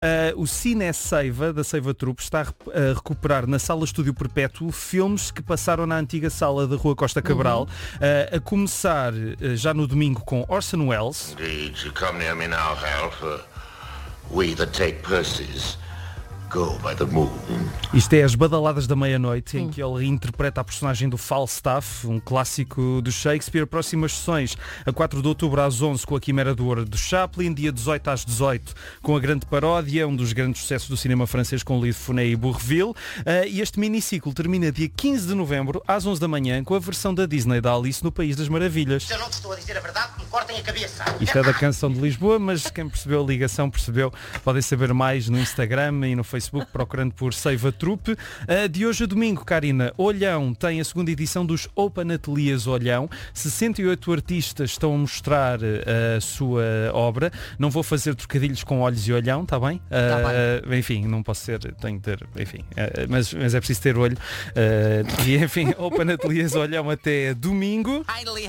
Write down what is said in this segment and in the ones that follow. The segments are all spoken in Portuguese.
O Cine Seiva, da Seiva Trupe, está a recuperar na Sala Estúdio Perpétuo filmes que passaram na antiga sala da Rua Costa Cabral, a começar já no domingo com Orson Welles. Indeed, you come near me now, Hal, for we that take purses go by the moon. Isto é As Badaladas da Meia-Noite, em que ele interpreta a personagem do Falstaff, um clássico do Shakespeare. Próximas sessões, a 4 de outubro às 11 com a Quimera do Ouro do Chaplin, dia 18 às 18 com a Grande Paródia, um dos grandes sucessos do cinema francês com Louis de Funès e Bourreville. E este miniciclo termina dia 15 de novembro às 11 da manhã com a versão da Disney da Alice no País das Maravilhas. Se eu não te estou a dizer a verdade, me cortem a cabeça. Isto é da Canção de Lisboa, mas quem percebeu a ligação percebeu. Podem saber mais no Instagram e no Facebook procurando por Seiva Trupe. De hoje a domingo, Karina, Olhão tem a segunda edição dos Open Ateliers Olhão. 68 artistas estão a mostrar a sua obra. Não vou fazer trocadilhos com olhos e olhão, está bem? bem. Enfim, não posso ser, tenho que ter, enfim, mas é preciso ter olho. E enfim, Open Ateliers Olhão até domingo.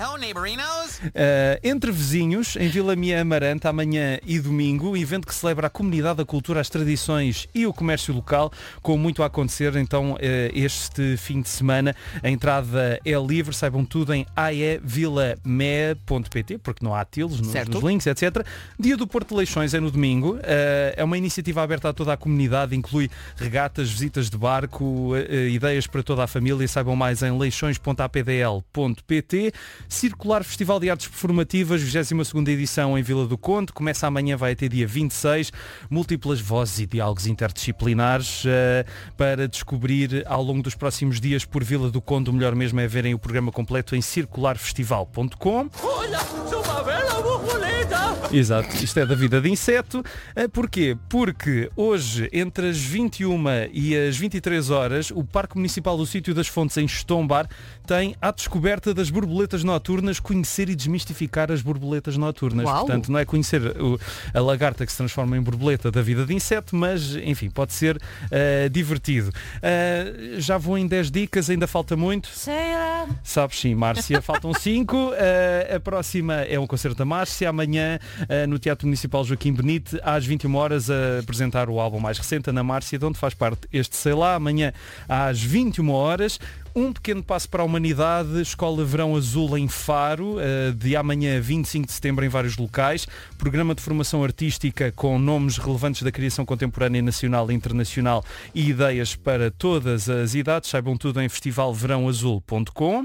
Entre vizinhos, em Vila Mia Amarante, amanhã e domingo, evento que celebra a comunidade, a cultura, as tradições e o comércio local, com muito a acontecer. Então este fim de semana a entrada é livre, saibam tudo em aevilamea.pt, porque não há tilos nos links, etc. Dia do Porto de Leixões é no domingo. É uma iniciativa aberta a toda a comunidade, inclui regatas, visitas de barco, ideias para toda a família. Saibam mais em leixões.apdl.pt. Circular Festival de Artes Performativas, 22ª edição em Vila do Conde, começa amanhã, vai até dia 26. Múltiplas vozes e diálogos interdisciplinares para descobrir ao longo dos próximos dias por Vila do Conde. O melhor mesmo é verem o programa completo em circularfestival.com. Olha, sou uma bela borboleta! Exato, isto é da vida de inseto. Porquê? Porque hoje, entre as 21 e as 23 horas, o Parque Municipal do Sítio das Fontes, em Estombar, tem a descoberta das borboletas noturnas, conhecer e desmistificar as borboletas noturnas. Uau. Portanto, não é conhecer a lagarta que se transforma em borboleta da vida de inseto, mas, enfim, pode ser divertido. Já vou em 10 dicas, ainda falta muito. Sabes sim, Márcia, faltam 5. A próxima é um concerto da Márcia, amanhã no Teatro Municipal Joaquim Benite, às 21 horas, a apresentar o álbum mais recente, Ana Márcia, de onde faz parte este Sei Lá. Amanhã às 21 horas. Um pequeno passo para a humanidade, Escola Verão Azul em Faro, de amanhã 25 de setembro em vários locais. Programa de formação artística com nomes relevantes da criação contemporânea nacional e internacional e ideias para todas as idades. Saibam tudo em festivalverãoazul.com.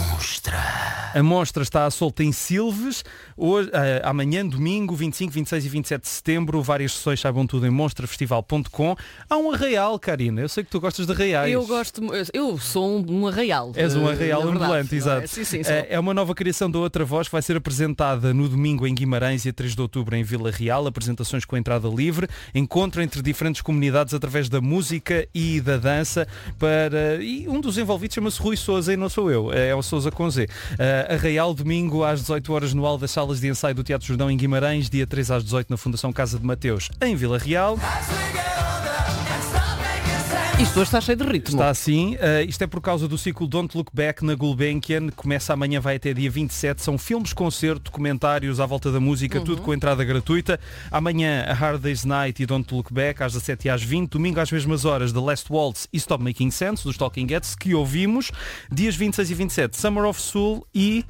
A mostra está à solta em Silves. Hoje, amanhã, domingo, 25, 26 e 27 de setembro. Várias sessões, saibam tudo em monstrafestival.com. Há um arraial, Karina. Eu sei que tu gostas de arraiais. Eu sou um arraial. És um arraial ambulante, exato. Sim, É uma nova criação da Outra Voz que vai ser apresentada no domingo em Guimarães e a 3 de outubro em Vila Real. Apresentações com entrada livre. Encontro entre diferentes comunidades através da música e da dança. E um dos envolvidos chama-se Rui Sousa e não sou eu. É o Sousa com Z. Arraial, domingo às 18 horas no hall das salas de ensaio do Teatro Jordão em Guimarães. Dia 3 às 18 na Fundação Casa de Mateus em Vila Real. Isto hoje está cheio de ritmo. Está assim. Isto é por causa do ciclo Don't Look Back na Gulbenkian. Começa amanhã, vai até dia 27. São filmes, concerto, comentários à volta da música, tudo com entrada gratuita. Amanhã, a Hard Day's Night e Don't Look Back, às 17 e às 20. Domingo, às mesmas horas, The Last Waltz e Stop Making Sense, dos Talking Heads, que ouvimos. Dias 26 e 27, Summer of Soul e...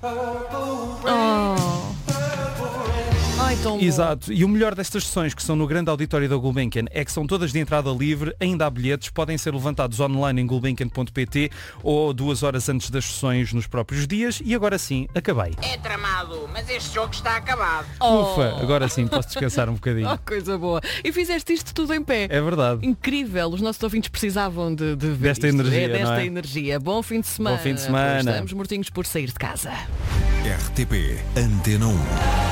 Exato, e o melhor destas sessões, que são no grande auditório da Gulbenkian, é que são todas de entrada livre, ainda há bilhetes, podem ser levantados online em gulbenkian.pt ou 2 horas antes das sessões nos próprios dias. E agora sim, acabei. É tramado, mas este jogo está acabado. Ufa, agora sim, posso descansar um bocadinho. Oh, coisa boa. E fizeste isto tudo em pé. É verdade. Incrível, os nossos ouvintes precisavam de ver desta isto. energia, desta energia. Bom fim de semana. Bom fim de semana. Estamos mortinhos por sair de casa. RTP Antena 1.